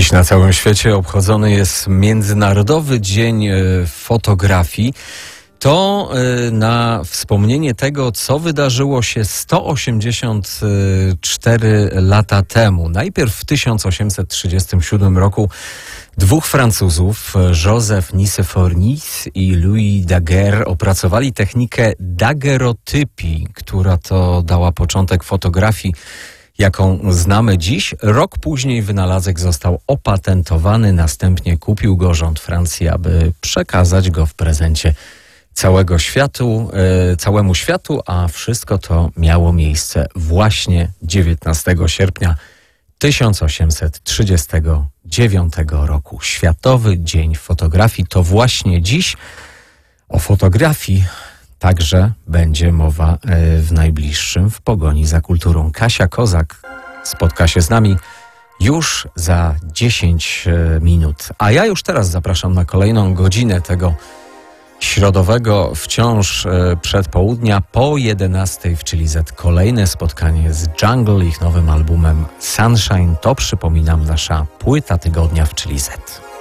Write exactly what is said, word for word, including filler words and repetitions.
Dziś na całym świecie obchodzony jest Międzynarodowy Dzień Fotografii. To na wspomnienie tego, co wydarzyło się sto osiemdziesiąt cztery lata temu. Najpierw w tysiąc osiemset trzydziestym siódmym roku dwóch Francuzów, Joseph Nicephore-Nice i Louis Daguerre, opracowali technikę daguerrotypii, która to dała początek fotografii, jaką znamy dziś. Rok później wynalazek został opatentowany, następnie kupił go rząd Francji, aby przekazać go w prezencie całego światu, e, całemu światu, a wszystko to miało miejsce właśnie dziewiętnastego sierpnia tysiąc osiemset trzydziestego dziewiątego roku. Światowy Dzień Fotografii to właśnie dziś. O fotografii także będzie mowa w najbliższym W pogoni za kulturą. Kasia Kozak spotka się z nami już za dziesięć minut. A ja już teraz zapraszam na kolejną godzinę tego środowego wciąż przedpołudnia. Po jedenastej w Chili Z kolejne spotkanie z Jungle, ich nowym albumem Sunshine. To, przypominam, nasza płyta tygodnia w Chili Z.